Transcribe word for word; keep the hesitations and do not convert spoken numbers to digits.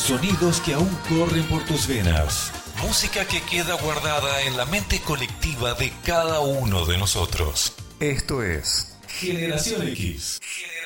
Sonidos que aún corren por tus venas. Música que queda guardada en la mente colectiva de cada uno de nosotros. Esto es Generación X.